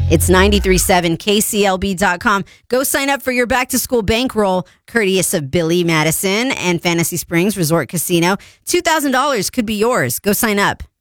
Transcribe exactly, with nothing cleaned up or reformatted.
It's ninety-three point seven K C L B dot com. Go sign up for your back-to-school bankroll, courteous of Billy Madison and Fantasy Springs Resort Casino. two thousand dollars could be yours. Go sign up.